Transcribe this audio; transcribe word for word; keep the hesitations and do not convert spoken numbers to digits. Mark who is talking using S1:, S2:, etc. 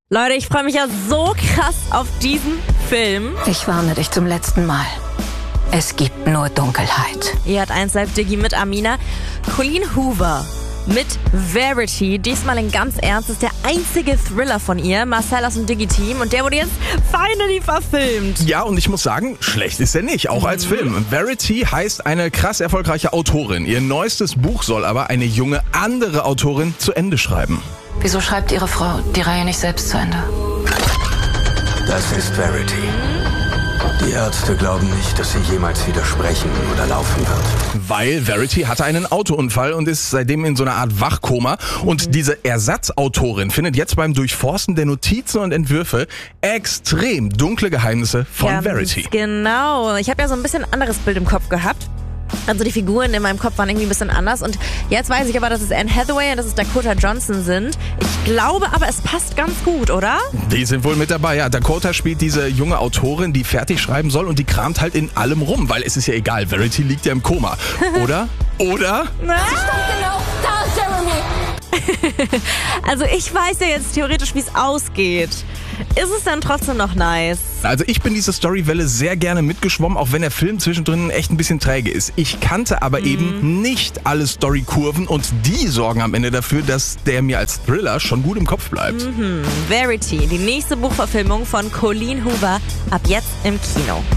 S1: Leute, ich freue mich ja so krass auf diesen Film.
S2: Ich warne dich zum letzten Mal. Es gibt nur Dunkelheit.
S1: Ihr hat eins Live Diggi mit Amina. Colleen Hoover mit Verity. Diesmal in ganz ernst. Ist der einzige Thriller von ihr. Marcel aus dem Diggi-Team. Und der wurde jetzt finally verfilmt.
S3: Ja, und ich muss sagen, schlecht ist er nicht. Auch als Film. Verity heißt eine krass erfolgreiche Autorin. Ihr neuestes Buch soll aber eine junge andere Autorin zu Ende schreiben.
S2: Wieso schreibt Ihre Frau die Reihe nicht selbst zu Ende?
S4: Das ist Verity. Die Ärzte glauben nicht, dass sie jemals wieder sprechen oder laufen wird.
S3: Weil Verity hatte einen Autounfall und ist seitdem in so einer Art Wachkoma. Und diese Ersatzautorin findet jetzt beim Durchforsten der Notizen und Entwürfe extrem dunkle Geheimnisse von
S1: Ganz
S3: Verity.
S1: Genau. Ich habe ja so ein bisschen anderes Bild im Kopf gehabt. Also die Figuren in meinem Kopf waren irgendwie ein bisschen anders. Und jetzt weiß ich aber, dass es Anne Hathaway und dass es Dakota Johnson sind. Ich glaube aber, es passt ganz gut, oder?
S3: Die sind wohl mit dabei, ja. Dakota spielt diese junge Autorin, die fertig schreiben soll und die kramt halt in allem rum, weil es ist ja egal, Verity liegt ja im Koma. Oder? Oder?
S1: Na?
S2: Genau, da ist Jeremy!
S1: Also ich weiß ja jetzt theoretisch, wie es ausgeht. Ist es dann trotzdem noch nice?
S3: Also ich bin diese Storywelle sehr gerne mitgeschwommen, auch wenn der Film zwischendrin echt ein bisschen träge ist. Ich kannte aber mhm. eben nicht alle Storykurven und die sorgen am Ende dafür, dass der mir als Thriller schon gut im Kopf bleibt.
S1: Mhm. Verity, die nächste Buchverfilmung von Colleen Hoover, ab jetzt im Kino.